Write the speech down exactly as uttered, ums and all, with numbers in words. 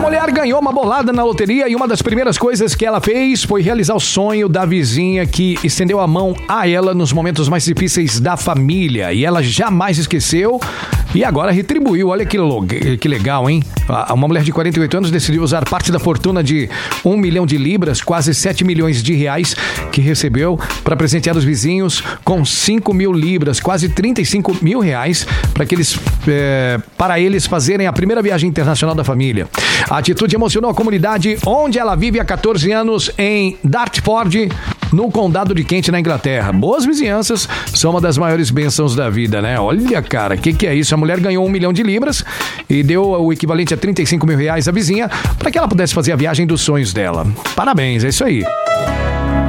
mulher ganhou uma bolada na loteria e uma das primeiras coisas que ela fez foi realizar o sonho da vizinha que estendeu a mão a ela nos momentos mais difíceis da família. E ela jamais esqueceu e agora retribuiu. Olha que, lo- que legal, hein? Uma mulher de quarenta e oito anos decidiu usar parte da fortuna de um milhão de libras, quase sete milhões de reais, que recebeu para presentear os vizinhos com cinco mil libras, quase trinta e cinco mil reais, para que eles, é, para eles fazerem a primeira viagem internacional da família. A atitude emocionou a comunidade onde ela vive há catorze anos, em Dartford, no condado de Kent, na Inglaterra. Boas vizinhanças são uma das maiores bênçãos da vida, né? Olha, cara, o que, que é isso? A mulher ganhou um milhão de libras e deu o equivalente a trinta e cinco mil reais à vizinha para que ela pudesse fazer a viagem dos sonhos dela. Parabéns, é isso aí.